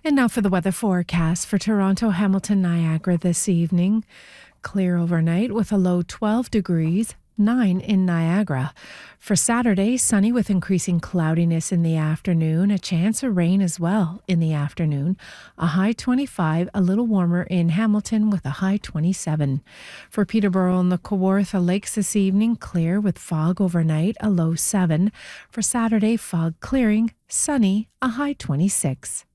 And now for the weather forecast for Toronto, Hamilton, Niagara this evening. Clear overnight with a low 12 degrees, 9 in Niagara. For Saturday, sunny with increasing cloudiness in the afternoon, a chance of rain as well in the afternoon. A high 25, a little warmer in Hamilton with a high 27. For Peterborough and the Kawartha Lakes this evening, clear with fog overnight, a low 7. For Saturday, fog clearing, sunny, a high 26.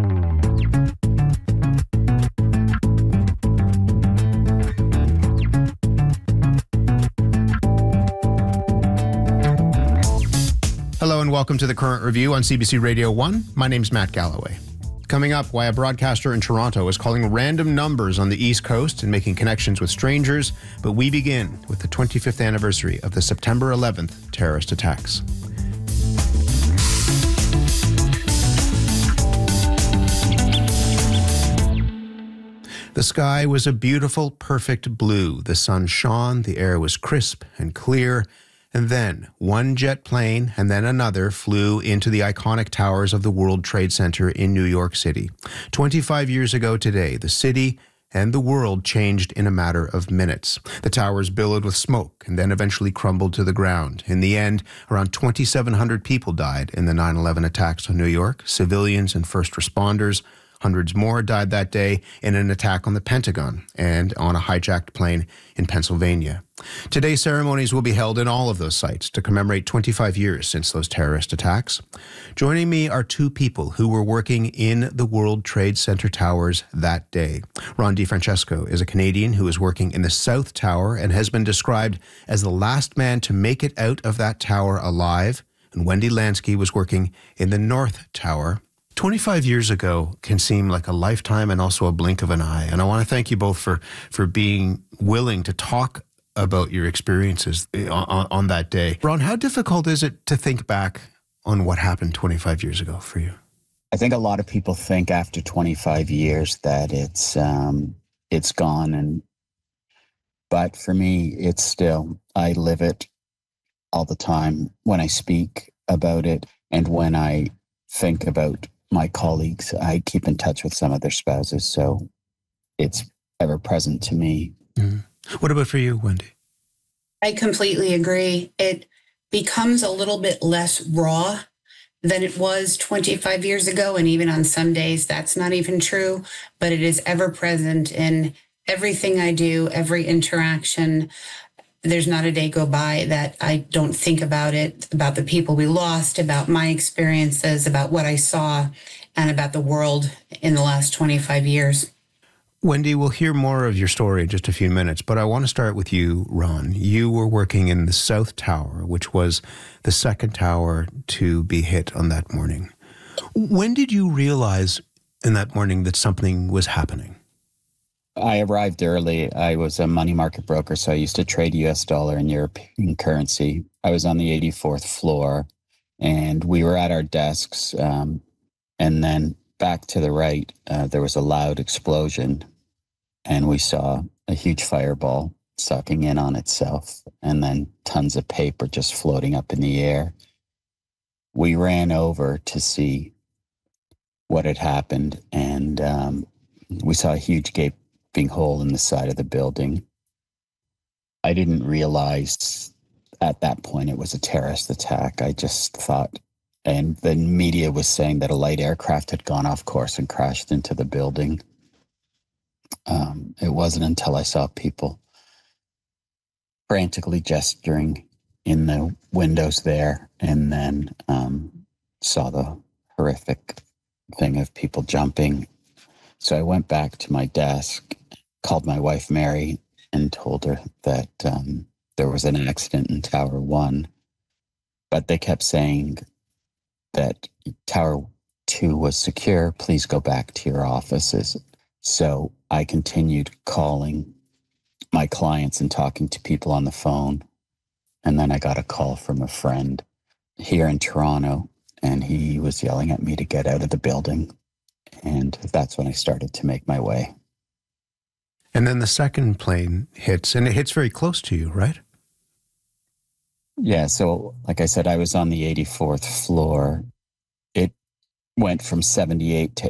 Hello and welcome to the Current Review on CBC Radio 1. My name's Matt Galloway. Coming up, why a broadcaster in Toronto is calling random numbers on the East Coast and making connections with strangers. But we begin with the 25th anniversary of the September 11th terrorist attacks. The sky was a beautiful, perfect blue. The sun shone, the air was crisp and clear. And then one jet plane and then another flew into the iconic towers of the World Trade Center in New York City. 25 years ago today, the city and the world changed in a matter of minutes. The towers billowed with smoke and then eventually crumbled to the ground. In the end, around 2,700 people died in the 9/11 attacks on New York, civilians and first responders. Hundreds more died that day in an attack on the Pentagon and on a hijacked plane in Pennsylvania. Today, ceremonies will be held in all of those sites to commemorate 25 years since those terrorist attacks. Joining me are two people who were working in the World Trade Center towers that day. Ron DeFrancesco is a Canadian who is working in the South Tower and has been described as the last man to make it out of that tower alive. And Wendy Lansky was working in the North Tower. 25 years ago can seem like a lifetime and also a blink of an eye. And I want to thank you both for being willing to talk about your experiences on that day. Ron, how difficult is it to think back on what happened 25 years ago for you? I think a lot of people think after 25 years that it's gone. But for me, it's still, I live it all the time when I speak about it and when I think about my colleagues. I keep in touch with some of their spouses, so it's ever present to me. Mm. What about for you, Wendy? I completely agree. It becomes a little bit less raw than it was 25 years ago, and even on some days that's not even true, but it is ever present in everything I do, every interaction. There's not a day go by that I don't think about it, about the people we lost, about my experiences, about what I saw, and about the world in the last 25 years. Wendy, we'll hear more of your story in just a few minutes, but I want to start with you, Ron. You were working in the South Tower, which was the second tower to be hit on that morning. When did you realize in that morning that something was happening? I arrived early. I was a money market broker, so I used to trade US dollar and European currency. I was on the 84th floor, and we were at our desks. And then back to the right, there was a loud explosion, and we saw a huge fireball sucking in on itself, and then tons of paper just floating up in the air. We ran over to see what had happened, and we saw a huge gaping hole in the side of the building. I didn't realize at that point it was a terrorist attack. I just thought, and the media was saying that a light aircraft had gone off course and crashed into the building. It wasn't until I saw people frantically gesturing in the windows there, and then saw the horrific thing of people jumping. So I went back to my desk, called my wife, Mary, and told her that there was an accident in Tower 1. But they kept saying that Tower 2 was secure. Please go back to your offices. So I continued calling my clients and talking to people on the phone. And then I got a call from a friend here in Toronto, and he was yelling at me to get out of the building. And that's when I started to make my way. And then the second plane hits, and it hits very close to you, right? Yeah, so like I said, I was on the 84th floor. It went from 78 to